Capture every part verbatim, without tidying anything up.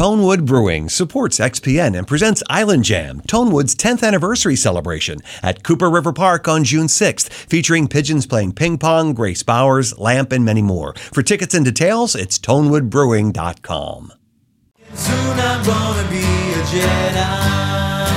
Tonewood Brewing supports X P N and presents Island Jam, Tonewood's tenth anniversary celebration at Cooper River Park on June sixth, featuring pigeons playing ping pong, Grace Bowers, Lamp, and many more. For tickets and details, it's tonewood brewing dot com. Soon I'm gonna be a Jedi.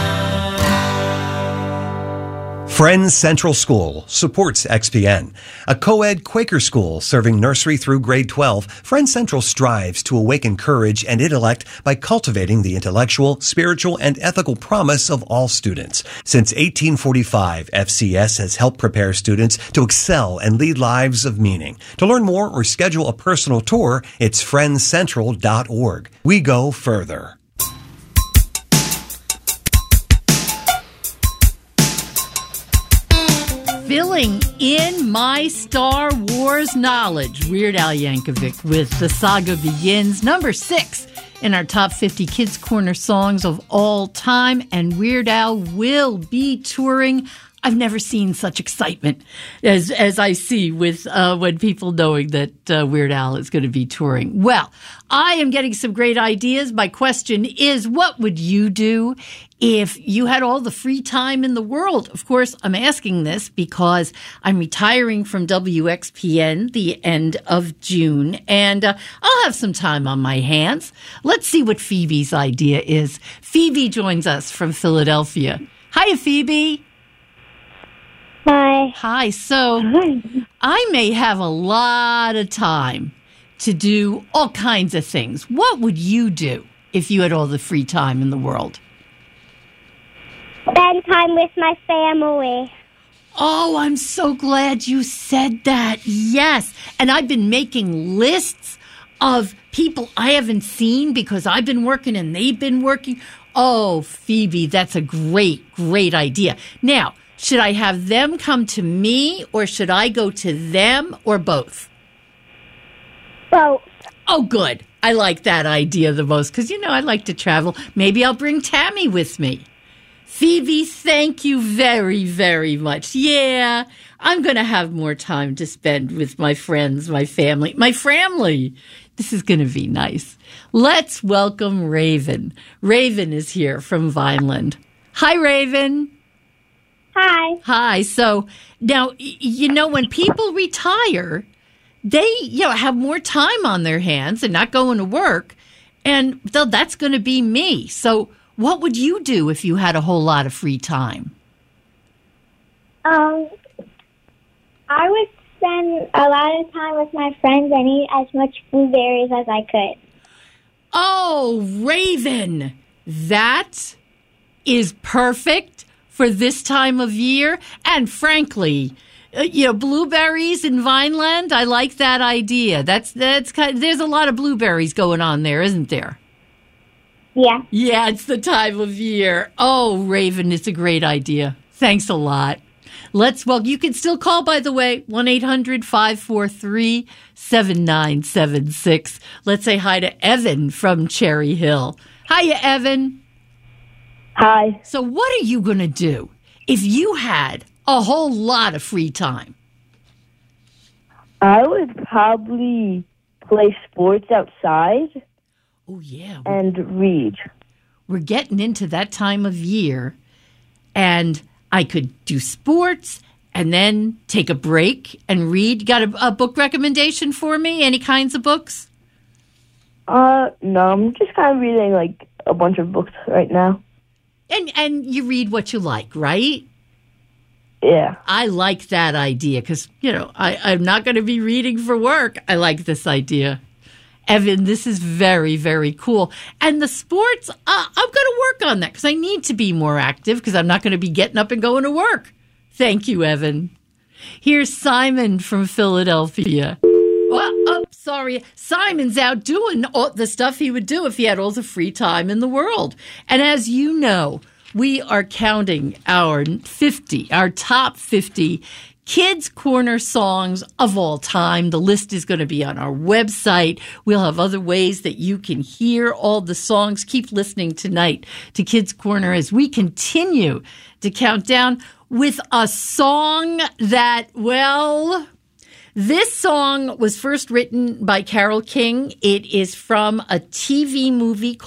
Friends Central School supports X P N. A co-ed Quaker school serving nursery through grade twelve, Friends Central strives to awaken courage and intellect by cultivating the intellectual, spiritual, and ethical promise of all students. Since eighteen forty-five, F C S has helped prepare students to excel and lead lives of meaning. To learn more or schedule a personal tour, it's friends central dot org. We go further. Filling in my Star Wars knowledge, Weird Al Yankovic with The Saga Begins, number six in our top fifty Kids Corner songs of all time, and Weird Al will be touring. I've never seen such excitement as as I see with uh, when people knowing that uh, Weird Al is going to be touring. Well, I am getting some great ideas. My question is, what would you do if you had all the free time in the world? Of course, I'm asking this because I'm retiring from W X P N the end of June, and uh, I'll have some time on my hands. Let's see what Phoebe's idea is. Phoebe joins us from Philadelphia. Hiya, Phoebe. Hi. Hi. So Hi. I may have a lot of time to do all kinds of things. What would you do if you had all the free time in the world? Spend time with my family. Oh, I'm so glad you said that. Yes. And I've been making lists of people I haven't seen because I've been working and they've been working. Oh, Phoebe, that's a great, great idea. Now, should I have them come to me, or should I go to them, or both? Both. Oh, good. I like that idea the most because, you know, I like to travel. Maybe I'll bring Tammy with me. Phoebe, thank you very, very much. Yeah, I'm going to have more time to spend with my friends, my family, my family. This is going to be nice. Let's welcome Raven. Raven is here from Vineland. Hi, Raven. Hi. Hi. So now, you know, when people retire, they, you know, have more time on their hands and not going to work. And that's going to be me. So what would you do if you had a whole lot of free time? Um, I would spend a lot of time with my friends and eat as much blueberries as I could. Oh, Raven, that is perfect for this time of year. And frankly, uh, you know, blueberries in Vineland, I like that idea. That's that's kind of, there's a lot of blueberries going on there, isn't there? Yeah. Yeah, it's the time of year. Oh, Raven, it's a great idea. Thanks a lot. Let's, well, you can still call, by the way, one eight hundred five four three seven nine seven six. Let's say hi to Evan from Cherry Hill. Hiya, Evan. Hi. So what are you going to do if you had a whole lot of free time? I would probably play sports outside. Oh, yeah. And read. We're getting into that time of year, and I could do sports and then take a break and read. Got a, a book recommendation for me? Any kinds of books? Uh, no, I'm just kind of reading, like, a bunch of books right now. And and you read what you like, right? Yeah. I like that idea because, you know, I, I'm not going to be reading for work. I like this idea. Evan, this is very, very cool. And the sports, uh, I'm going to work on that because I need to be more active because I'm not going to be getting up and going to work. Thank you, Evan. Here's Simon from Philadelphia. Well, oh, sorry. Simon's out doing all the stuff he would do if he had all the free time in the world. And as you know, we are counting our fifty, our top fifty Kids Corner songs of all time. The list is going to be on our website. We'll have other ways that you can hear all the songs. Keep listening tonight to Kids Corner as we continue to count down with a song that, well, this song was first written by Carole King. It is from a T V movie